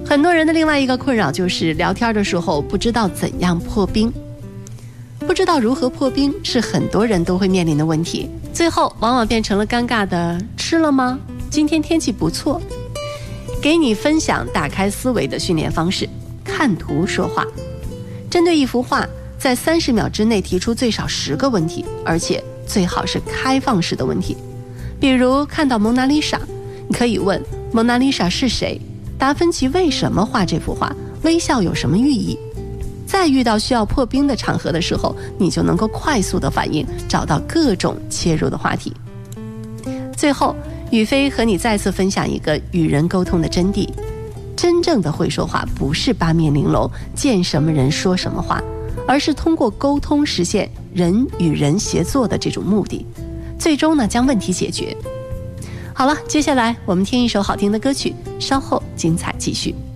很多人的另外一个困扰就是聊天的时候不知道怎样破冰。不知道如何破冰是很多人都会面临的问题，最后往往变成了尴尬的吃了吗？今天天气不错。给你分享打开思维的训练方式，看图说话。针对一幅画，在30秒之内提出最少10个问题，而且最好是开放式的问题。比如看到蒙娜丽莎，你可以问蒙娜丽莎是谁，达芬奇为什么画这幅画，微笑有什么寓意。在遇到需要破冰的场合的时候，你就能够快速的反应，找到各种切入的话题。最后，宇飞和你再次分享一个与人沟通的真谛：真正的会说话不是八面玲珑，见什么人说什么话，而是通过沟通实现人与人协作的这种目的，最终呢将问题解决。好了，接下来我们听一首好听的歌曲，稍后精彩继续。